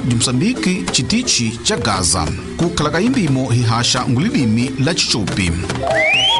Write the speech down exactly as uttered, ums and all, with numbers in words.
Msambiki chitichi cha Gaza. Kukhala kayimbimo hihasha ngulilimi la Chichupi.